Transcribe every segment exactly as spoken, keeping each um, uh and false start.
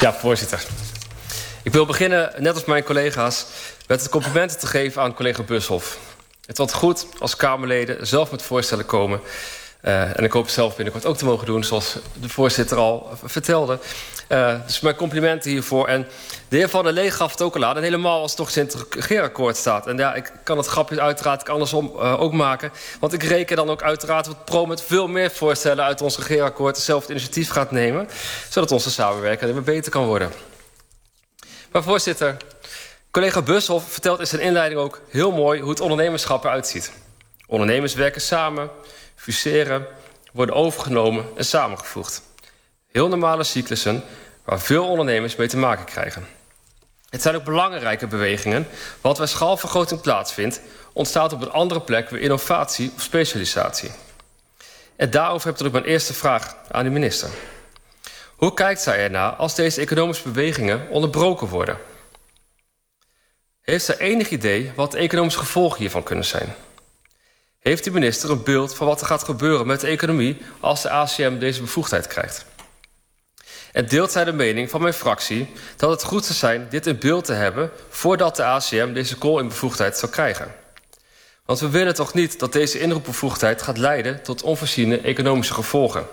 Ja, voorzitter. Ik wil beginnen, net als mijn collega's, met het complimenten te geven aan collega Bushoff. Het was goed als Kamerleden zelf met voorstellen komen. Uh, en ik hoop zelf binnenkort ook te mogen doen, zoals de voorzitter al vertelde. Uh, dus mijn complimenten hiervoor. En de heer Van der Lee gaf het ook al aan. En helemaal als het toch in het regeerakkoord staat. En ja, ik kan het grapje uiteraard andersom uh, ook maken. Want ik reken dan ook uiteraard dat Pro met veel meer voorstellen uit ons regeerakkoord hetzelfde initiatief gaat nemen. Zodat onze samenwerking weer beter kan worden. Maar voorzitter, collega Bushoff vertelt in zijn inleiding ook heel mooi hoe het ondernemerschap eruit ziet. Ondernemers werken samen, fuseren, worden overgenomen en samengevoegd. Heel normale cyclussen waar veel ondernemers mee te maken krijgen. Het zijn ook belangrijke bewegingen, want waar schaalvergroting plaatsvindt, ontstaat op een andere plek weer innovatie of specialisatie. En daarover heb ik ook mijn eerste vraag aan de minister. Hoe kijkt zij ernaar als deze economische bewegingen onderbroken worden? Heeft zij enig idee wat de economische gevolgen hiervan kunnen zijn? Heeft de minister een beeld van wat er gaat gebeuren met de economie als de A C M deze bevoegdheid krijgt? En deelt zij de mening van mijn fractie dat het goed zou zijn dit in beeld te hebben voordat de A C M deze call in bevoegdheid zou krijgen? Want we willen toch niet dat deze inroepbevoegdheid gaat leiden tot onvoorziene economische gevolgen.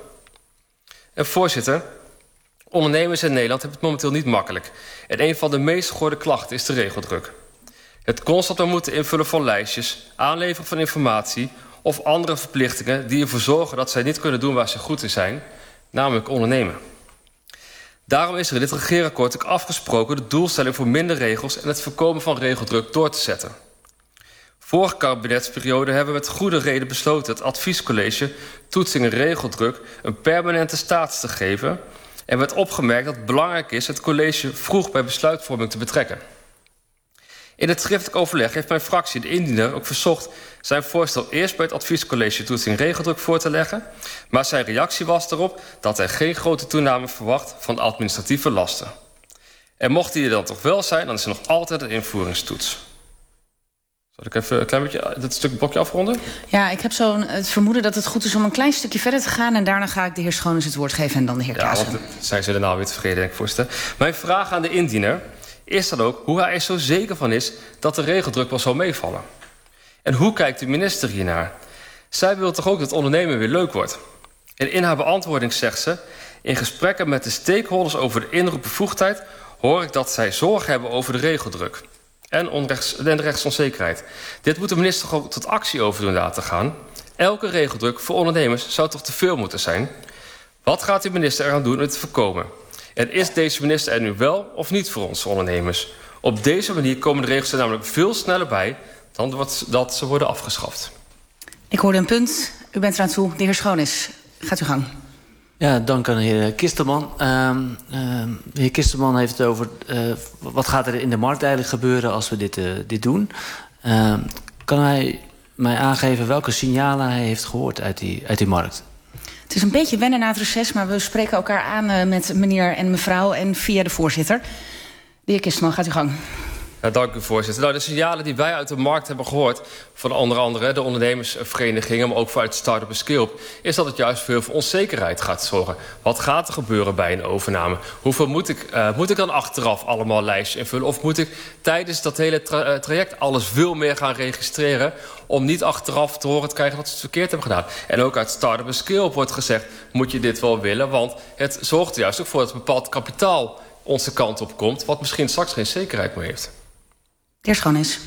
En voorzitter, ondernemers in Nederland hebben het momenteel niet makkelijk. En een van de meest gehoorde klachten is de regeldruk. Het constant moeten invullen van lijstjes, aanleveren van informatie of andere verplichtingen die ervoor zorgen dat zij niet kunnen doen waar ze goed in zijn, namelijk ondernemen. Daarom is er in dit regeerakkoord ook afgesproken de doelstelling voor minder regels en het voorkomen van regeldruk door te zetten. Vorige kabinetsperiode hebben we met goede reden besloten het adviescollege toetsing en regeldruk een permanente status te geven en werd opgemerkt dat het belangrijk is het college vroeg bij besluitvorming te betrekken. In het schriftelijk overleg heeft mijn fractie de indiener ook verzocht zijn voorstel eerst bij het adviescollege toetsing regeldruk voor te leggen, maar zijn reactie was erop dat hij geen grote toename verwacht van administratieve lasten. En mocht die er dan toch wel zijn, dan is er nog altijd een invoeringstoets. Zal ik even een klein beetje dit stuk blokje afronden? Ja, ik heb zo het vermoeden dat het goed is om een klein stukje verder te gaan en daarna ga ik de heer Schoones het woord geven en dan de heer Klaassen. Ja, want zijn ze daarna weer te vergeten, denk ik, voorzitter. Mijn vraag aan de indiener is dan ook hoe hij er zo zeker van is dat de regeldruk wel zal meevallen. En hoe kijkt de minister hiernaar? Zij wil toch ook dat ondernemen weer leuk wordt? En in haar beantwoording zegt ze, in gesprekken met de stakeholders over de inroepbevoegdheid hoor ik dat zij zorgen hebben over de regeldruk en, onrechts, en de rechtsonzekerheid. Dit moet de minister ook tot actie over doen laten gaan. Elke regeldruk voor ondernemers zou toch te veel moeten zijn? Wat gaat de minister eraan doen om het te voorkomen? En is deze minister er nu wel of niet voor onze ondernemers? Op deze manier komen de regels er namelijk veel sneller bij dan wat, dat ze worden afgeschaft. Ik hoorde een punt. U bent eraan toe. De heer Schoones, gaat uw gang. Ja, dank aan de heer Kisterman. Uh, uh, de heer Kisterman heeft het over uh, wat gaat er in de markt eigenlijk gebeuren als we dit, uh, dit doen. Uh, kan hij mij aangeven welke signalen hij heeft gehoord uit die, uit die markt? Het is een beetje wennen na het reces, maar we spreken elkaar aan uh, met meneer en mevrouw en via de voorzitter. De heer Kisterman, gaat uw gang. Ja, dank u, voorzitter. Nou, de signalen die wij uit de markt hebben gehoord, van onder andere de ondernemersverenigingen, maar ook vanuit Start-up en Scale-up, is dat het juist voor heel veel onzekerheid gaat zorgen. Wat gaat er gebeuren bij een overname? Hoeveel moet ik, uh, moet ik dan achteraf allemaal lijstjes invullen? Of moet ik tijdens dat hele tra uh, traject alles veel meer gaan registreren om niet achteraf te horen te krijgen dat ze het verkeerd hebben gedaan? En ook uit Start-up en Scale-up wordt gezegd, moet je dit wel willen? Want het zorgt er juist ook voor dat bepaald kapitaal onze kant op komt, wat misschien straks geen zekerheid meer heeft. De heer Schoones.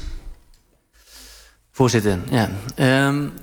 Voorzitter, ja. Um,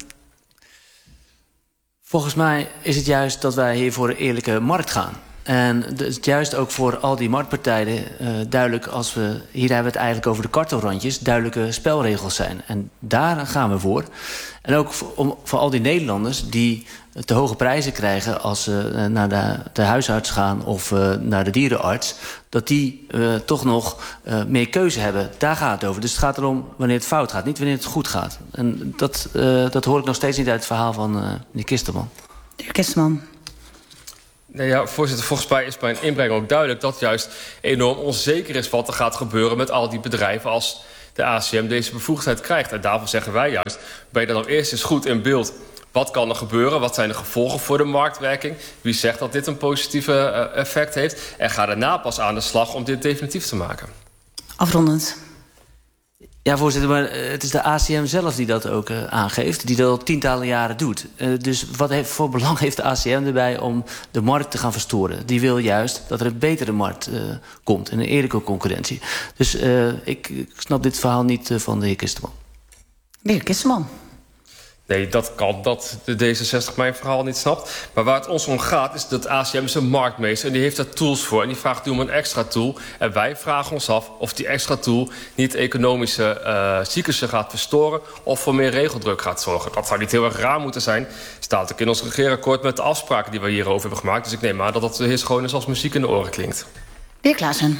volgens mij is het juist dat wij hier voor een eerlijke markt gaan. En het is juist ook voor al die marktpartijen uh, duidelijk als we, hier hebben we het eigenlijk over de kartelrandjes, duidelijke spelregels zijn. En daar gaan we voor. En ook voor, om, voor al die Nederlanders die te hoge prijzen krijgen als ze uh, naar de, de huisarts gaan of uh, naar de dierenarts, dat die uh, toch nog uh, meer keuze hebben. Daar gaat het over. Dus het gaat erom wanneer het fout gaat, niet wanneer het goed gaat. En dat, uh, dat hoor ik nog steeds niet uit het verhaal van uh, meneer Kisterman. De heer Kisterman. Nee, ja, voorzitter, volgens mij is bij een inbreng ook duidelijk dat juist enorm onzeker is wat er gaat gebeuren met al die bedrijven als de A C M deze bevoegdheid krijgt. En daarvoor zeggen wij juist, ben je dan ook eerst eens goed in beeld Wat kan er gebeuren? Wat zijn de gevolgen voor de marktwerking? Wie zegt dat dit een positieve uh, effect heeft? En ga daarna pas aan de slag om dit definitief te maken. Afrondend. Ja, voorzitter, maar het is de A C M zelf die dat ook uh, aangeeft. Die dat al tientallen jaren doet. Uh, dus wat heeft, voor belang heeft de A C M erbij om de markt te gaan verstoren? Die wil juist dat er een betere markt uh, komt en een eerlijke concurrentie. Dus uh, ik, ik snap dit verhaal niet uh, van de heer Kisterman. De heer Kisterman. Nee, dat kan dat de D zesenzestig mijn verhaal niet snapt. Maar waar het ons om gaat is dat A C M is een marktmeester en die heeft daar tools voor. En die vraagt nu om een extra tool. En wij vragen ons af of die extra tool niet economische uh, cyclussen gaat verstoren of voor meer regeldruk gaat zorgen. Dat zou niet heel erg raar moeten zijn. Staat ook in ons regeerakkoord met de afspraken die we hierover hebben gemaakt. Dus ik neem aan dat dat de heer Schoones als muziek in de oren klinkt. De heer Klaassen.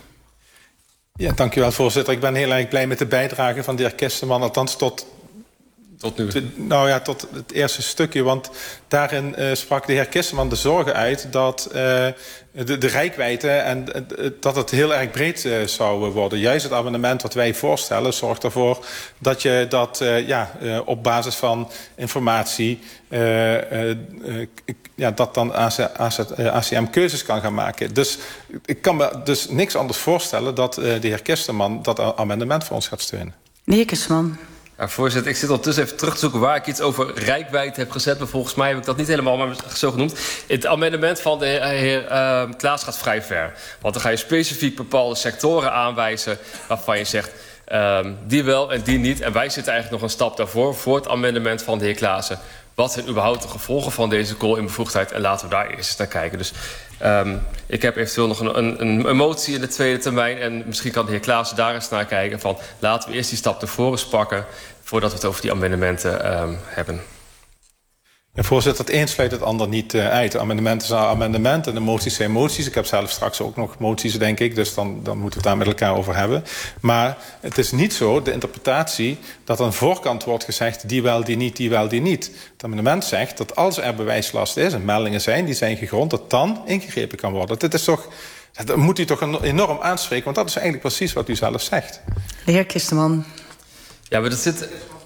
Ja, dank u wel, voorzitter. Ik ben heel erg blij met de bijdrage van de heer Kisterman, althans tot... Tot nu? Te, nou ja, tot het eerste stukje. Want daarin uh, sprak de heer Kisterman de zorgen uit dat uh, de, de reikwijdte en uh, dat het heel erg breed uh, zou worden. Juist het amendement wat wij voorstellen zorgt ervoor dat je dat uh, ja, uh, op basis van informatie uh, uh, uh, ja, dat dan A C M keuzes kan gaan maken. Dus ik kan me dus niks anders voorstellen dat uh, de heer Kisterman dat amendement voor ons gaat steunen. De heer Kisterman. Ja, voorzitter, ik zit ondertussen even terug te zoeken waar ik iets over rijkwijdte heb gezet. Maar volgens mij heb ik dat niet helemaal maar zo genoemd. Het amendement van de heer uh, Klaas gaat vrij ver. Want dan ga je specifiek bepaalde sectoren aanwijzen waarvan je zegt... Um, die wel en die niet. En wij zitten eigenlijk nog een stap daarvoor voor het amendement van de heer Klaassen. Wat zijn überhaupt de gevolgen van deze call-in-bevoegdheid? En laten we daar eerst eens naar kijken. Dus um, ik heb eventueel nog een, een, een motie in de tweede termijn. En misschien kan de heer Klaassen daar eens naar kijken. Van, laten we eerst die stap ervoor eens pakken voordat we het over die amendementen um, hebben. Ja, voorzitter, het een sluit het ander niet uh, uit. Amendementen zijn amendementen en de moties zijn moties. Ik heb zelf straks ook nog moties, denk ik. Dus dan, dan moeten we het daar met elkaar over hebben. Maar het is niet zo, de interpretatie, dat aan de voorkant wordt gezegd... die wel, die niet, die wel, die niet. Het amendement zegt dat als er bewijslast is en meldingen zijn... die zijn gegrond, dat dan ingegrepen kan worden. Dit is toch, dat moet u toch enorm aanspreken... want dat is eigenlijk precies wat u zelf zegt. De heer Kisterman. Ja, maar dat zit...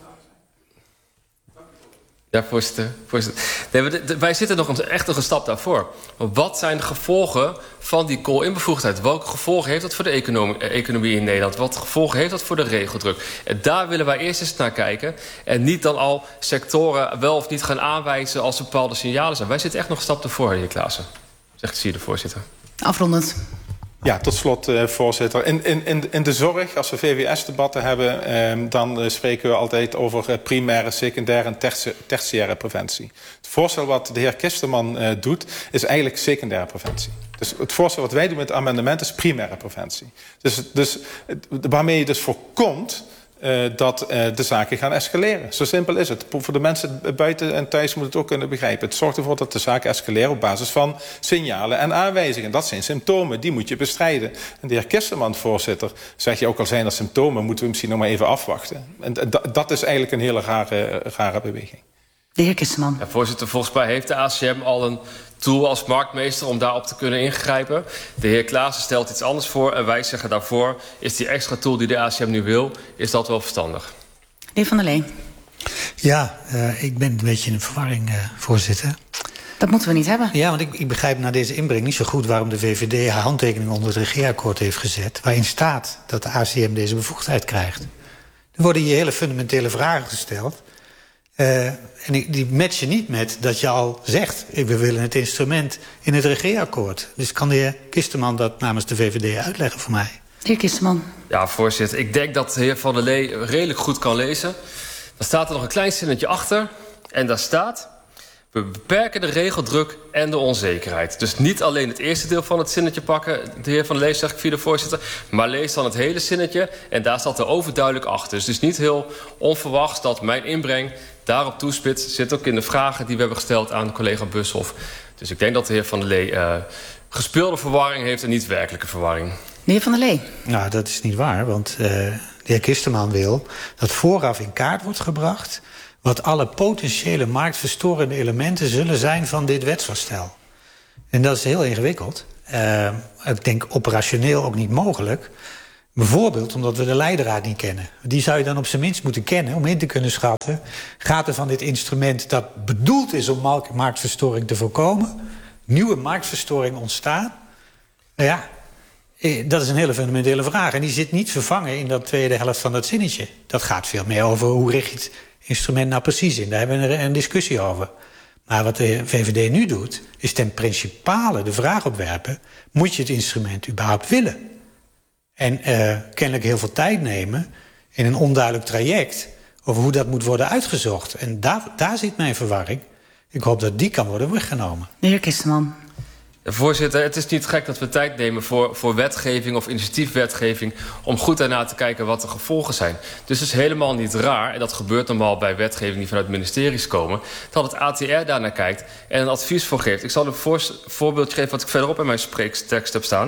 Ja, voorzitter. voorzitter. Nee, wij zitten nog een, echt nog een stap daarvoor. Wat zijn de gevolgen van die call-in-bevoegdheid? Welke gevolgen heeft dat voor de economie, economie in Nederland? Wat gevolgen heeft dat voor de regeldruk? En daar willen wij eerst eens naar kijken. En niet dan al sectoren wel of niet gaan aanwijzen als er bepaalde signalen zijn. Wij zitten echt nog een stap ervoor, heer Klaassen. Zegt de voorzitter. Afrondend. Ja, tot slot, uh, voorzitter. In, in, in de zorg, als we V W S-debatten hebben... Uh, dan uh, spreken we altijd over uh, primaire, secundaire en terti tertiaire preventie. Het voorstel wat de heer Kisterman uh, doet, is eigenlijk secundaire preventie. Dus het voorstel wat wij doen met het amendement is primaire preventie. Dus, dus waarmee je dus voorkomt... Uh, dat uh, de zaken gaan escaleren. Zo simpel is het. Voor de mensen buiten en thuis moet het ook kunnen begrijpen. Het zorgt ervoor dat de zaken escaleren op basis van signalen en aanwijzingen. Dat zijn symptomen, die moet je bestrijden. En de heer Kisterman, voorzitter, zegt je ook al zijn er symptomen... moeten we misschien nog maar even afwachten. En dat is eigenlijk een hele rare, rare beweging. De heer Kisterman. Ja, voorzitter, volgens mij heeft de A C M al een tool als marktmeester om daarop te kunnen ingrijpen. De heer Klaassen stelt iets anders voor en wij zeggen daarvoor... is die extra tool die de A C M nu wil, is dat wel verstandig? De heer Van der Lee. Ja, uh, ik ben een beetje in verwarring, uh, voorzitter. Dat moeten we niet hebben. Ja, want ik, ik begrijp na deze inbreng niet zo goed... waarom de V V D haar handtekening onder het regeerakkoord heeft gezet... waarin staat dat de A C M deze bevoegdheid krijgt. Er worden hier hele fundamentele vragen gesteld... Uh, en die matchen niet met dat je al zegt... we willen het instrument in het regeerakkoord. Dus kan de heer Kisterman dat namens de V V D uitleggen voor mij? De heer Kisterman. Ja, voorzitter. Ik denk dat de heer Van der Lee redelijk goed kan lezen. Dan staat er nog een klein zinnetje achter. En daar staat... we beperken de regeldruk en de onzekerheid. Dus niet alleen het eerste deel van het zinnetje pakken... de heer Van der Lee, zeg ik via de voorzitter... maar lees dan het hele zinnetje en daar staat er overduidelijk achter. Dus het is niet heel onverwachts dat mijn inbreng daarop toespitst. Zit ook in de vragen die we hebben gesteld aan collega Bushoff. Dus ik denk dat de heer Van der Lee uh, gespeelde verwarring heeft... en niet werkelijke verwarring. De heer Van der Lee. Nou, dat is niet waar, want uh, de heer Kisterman wil... dat vooraf in kaart wordt gebracht... wat alle potentiële marktverstorende elementen zullen zijn van dit wetsvoorstel. En dat is heel ingewikkeld. Uh, ik denk operationeel ook niet mogelijk. Bijvoorbeeld omdat we de leidraad niet kennen. Die zou je dan op zijn minst moeten kennen om in te kunnen schatten. Gaat er van dit instrument dat bedoeld is om marktverstoring te voorkomen, nieuwe marktverstoring ontstaan? Nou ja, dat is een hele fundamentele vraag. En die zit niet vervangen in dat tweede helft van dat zinnetje. Dat gaat veel meer over hoe richt je het instrument nou precies in. Daar hebben we een discussie over. Maar wat de V V D nu doet, is ten principale de vraag opwerpen: moet je het instrument überhaupt willen? En uh, kennelijk heel veel tijd nemen in een onduidelijk traject over hoe dat moet worden uitgezocht. En daar, daar zit mijn verwarring. Ik hoop dat die kan worden weggenomen. De heer Kistenman. Voorzitter, het is niet gek dat we tijd nemen voor, voor wetgeving of initiatiefwetgeving om goed daarna te kijken wat de gevolgen zijn. Dus het is helemaal niet raar, en dat gebeurt normaal bij wetgeving die vanuit ministeries komen, dat het A T R daarnaar kijkt en een advies voor geeft. Ik zal een voor, voorbeeldje geven wat ik verderop in mijn spreektekst heb staan.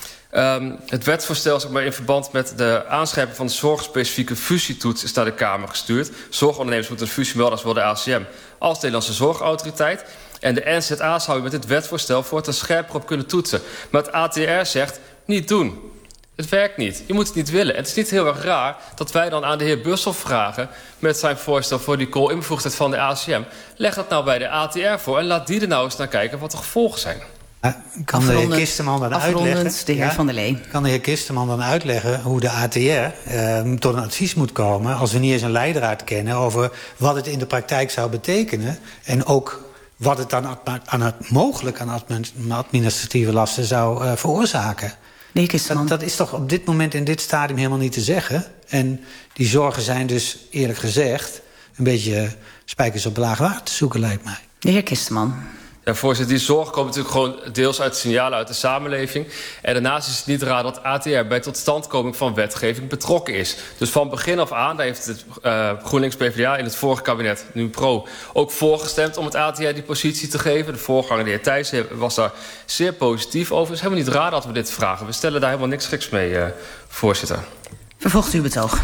Um, het wetsvoorstel, zeg maar, in verband met de aanscherping van de zorgspecifieke fusietoets is naar de Kamer gestuurd. Zorgondernemers moeten een fusie melden als wel de A C M als Nederlandse Zorgautoriteit. En de N Z A zou je met dit wetsvoorstel voor te scherper op kunnen toetsen. Maar het A T R zegt, niet doen. Het werkt niet. Je moet het niet willen. En het is niet heel erg raar dat wij dan aan de heer Bussel vragen met zijn voorstel voor die call-inbevoegdheid van de A C M. Leg dat nou bij de A T R voor en laat die er nou eens naar kijken wat de gevolgen zijn. Kan de heer Kistenman dan uitleggen? De heer ja, Van der Lee. Kan de heer Kistenman dan uitleggen hoe de A T R eh, tot een advies moet komen als we niet eens een leidraad kennen over wat het in de praktijk zou betekenen en ook wat het dan aan het, mogelijk aan administratieve lasten zou uh, veroorzaken? De heer Kistenman. Dat, dat is toch op dit moment in dit stadium helemaal niet te zeggen. En die zorgen zijn dus eerlijk gezegd een beetje spijkers op laag water te zoeken, lijkt mij. De heer Kistenman. Ja, voorzitter, die zorg komt natuurlijk gewoon deels uit signalen uit de samenleving. En daarnaast is het niet raar dat A T R bij totstandkoming van wetgeving betrokken is. Dus van begin af aan, daar heeft het uh, GroenLinks P v d A in het vorige kabinet, nu Pro, ook voorgestemd om het A T R die positie te geven. De voorganger, de heer Thijssen, was daar zeer positief over. Het is helemaal niet raar dat we dit vragen. We stellen daar helemaal niks geks mee, uh, voorzitter. Vervolgt u betoog.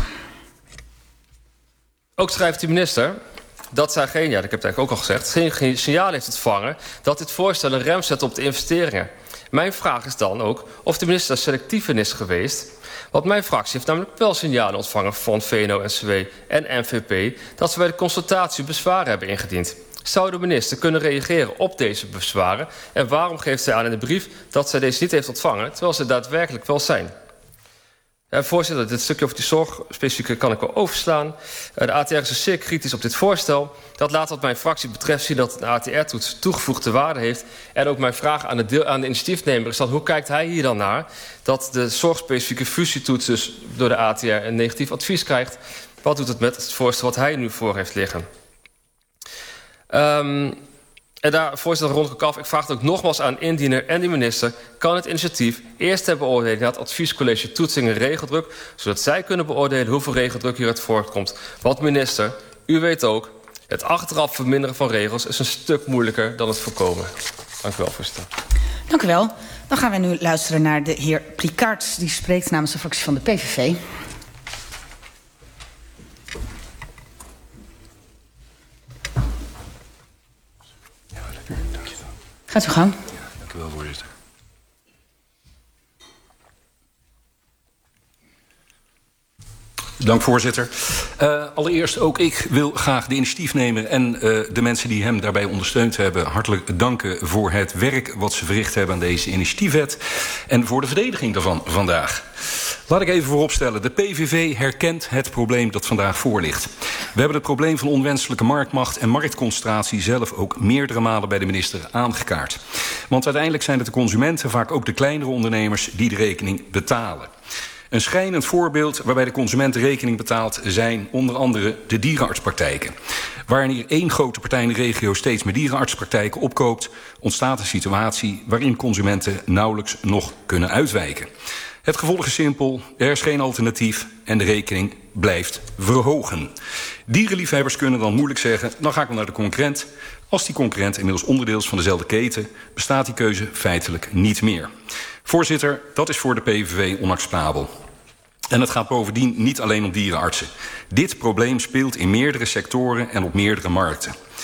Ook schrijft de minister dat zij geen, ja, ik heb het eigenlijk ook al gezegd, geen, geen signaal heeft ontvangen dat dit voorstel een rem zet op de investeringen. Mijn vraag is dan ook of de minister selectief is geweest. Want mijn fractie heeft namelijk wel signalen ontvangen van V N O N C W en N V P dat ze bij de consultatie bezwaren hebben ingediend. Zou de minister kunnen reageren op deze bezwaren? En waarom geeft zij aan in de brief dat zij deze niet heeft ontvangen, terwijl ze daadwerkelijk wel zijn? Uh, voorzitter, dit stukje over die zorgspecifieke kan ik wel overslaan. Uh, de A T R is dus zeer kritisch op dit voorstel. Dat laat wat mijn fractie betreft zien dat een A T R-toets toegevoegde waarde heeft. En ook mijn vraag aan de, deel, aan de initiatiefnemer is dan, hoe kijkt hij hier dan naar dat de zorgspecifieke fusietoets dus door de A T R een negatief advies krijgt? Wat doet het met het voorstel wat hij nu voor heeft liggen? Um, En daar, voorzitter Ronke Kalf, ik vraag het ook nogmaals aan indiener en de minister, kan het initiatief eerst ter beoordeling naar het adviescollege toetsing en regeldruk, zodat zij kunnen beoordelen hoeveel regeldruk hieruit voortkomt. Want minister, u weet ook, het achteraf verminderen van regels is een stuk moeilijker dan het voorkomen. Dank u wel, voorzitter. Dank u wel. Dan gaan wij nu luisteren naar de heer Plicard, die spreekt namens de fractie van de P V V. Gaat u gang. Ja, dank u wel, voorzitter. Dank, voorzitter. Uh, allereerst ook ik wil graag de initiatiefnemer en uh, de mensen die hem daarbij ondersteund hebben hartelijk danken voor het werk wat ze verricht hebben aan deze initiatiefwet en voor de verdediging daarvan vandaag. Laat ik even vooropstellen, de P V V herkent het probleem dat vandaag voor ligt. We hebben het probleem van onwenselijke marktmacht en marktconcentratie zelf ook meerdere malen bij de minister aangekaart. Want uiteindelijk zijn het de consumenten, vaak ook de kleinere ondernemers, die de rekening betalen. Een schrijnend voorbeeld waarbij de consument de rekening betaalt zijn onder andere de dierenartspraktijken. Wanneer één grote partij in de regio steeds meer dierenartspraktijken opkoopt, ontstaat een situatie waarin consumenten nauwelijks nog kunnen uitwijken. Het gevolg is simpel, er is geen alternatief en de rekening blijft verhogen. Dierenliefhebbers kunnen dan moeilijk zeggen, dan ga ik wel naar de concurrent. Als die concurrent inmiddels onderdeel is van dezelfde keten, bestaat die keuze feitelijk niet meer. Voorzitter, dat is voor de P V V onacceptabel. En het gaat bovendien niet alleen om dierenartsen. Dit probleem speelt in meerdere sectoren en op meerdere markten.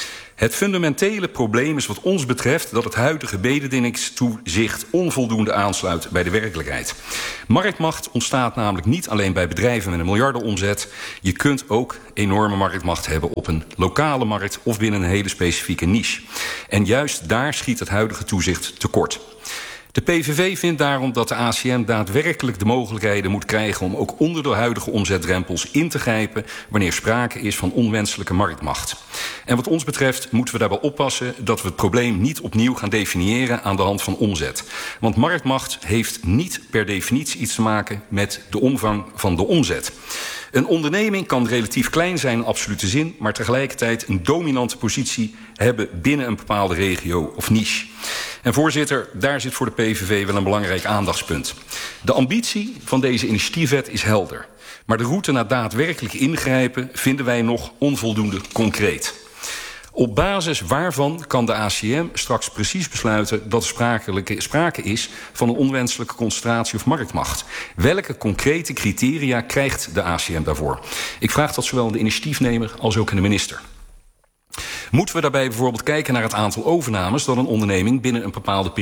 Het fundamentele probleem is wat ons betreft dat het huidige mededingingstoezicht onvoldoende aansluit bij de werkelijkheid. Marktmacht ontstaat namelijk niet alleen bij bedrijven met een miljardenomzet. Je kunt ook enorme marktmacht hebben op een lokale markt of binnen een hele specifieke niche. En juist daar schiet het huidige toezicht tekort. De P V V vindt daarom dat de A C M daadwerkelijk de mogelijkheden moet krijgen om ook onder de huidige omzetdrempels in te grijpen wanneer sprake is van onwenselijke marktmacht. En wat ons betreft moeten we daarbij oppassen dat we het probleem niet opnieuw gaan definiëren aan de hand van omzet. Want marktmacht heeft niet per definitie iets te maken met de omvang van de omzet. Een onderneming kan relatief klein zijn in absolute zin, maar tegelijkertijd een dominante positie hebben binnen een bepaalde regio of niche. En voorzitter, daar zit voor de P V V wel een belangrijk aandachtspunt. De ambitie van deze initiatiefwet is helder, maar de route naar daadwerkelijk ingrijpen vinden wij nog onvoldoende concreet. Op basis waarvan kan de A C M straks precies besluiten dat er sprake is van een onwenselijke concentratie of marktmacht? Welke concrete criteria krijgt de A C M daarvoor? Ik vraag dat zowel de initiatiefnemer als ook aan de minister. Moeten we daarbij bijvoorbeeld kijken naar het aantal overnames dat een onderneming binnen een bepaalde periode